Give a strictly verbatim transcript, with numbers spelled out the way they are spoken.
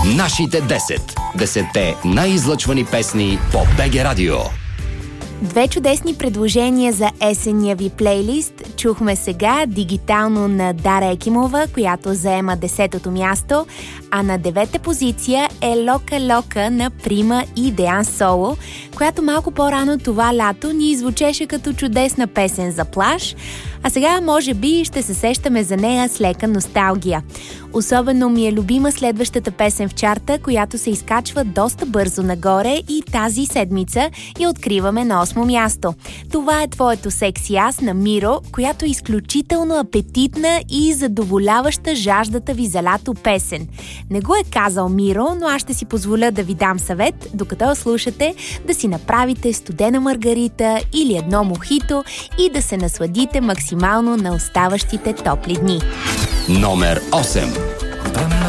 Нашите десет. Десетте най-излъчвани песни по БГ Радио. Две чудесни предложения за есенния ви плейлист чухме сега дигитално на Дара Екимова, която заема десетото място, а на девета позиция е Лока Лока на Прима и Деян Соло, която малко по-рано това лято ни звучеше като чудесна песен за плаж, а сега може би ще се сещаме за нея с лека носталгия. Особено ми е любима следващата песен в чарта, която се изкачва доста бързо нагоре и тази седмица я откриваме на осмо място. Това е Твоето секси аз на Миро, която е изключително апетитна и задоволяваща жаждата ви за лято песен. Не го е казал Миро, но аз ще си позволя да ви дам съвет, докато я слушате, да си направите студена маргарита или едно мохито и да се насладите максимално на оставащите топли дни. Номер осем.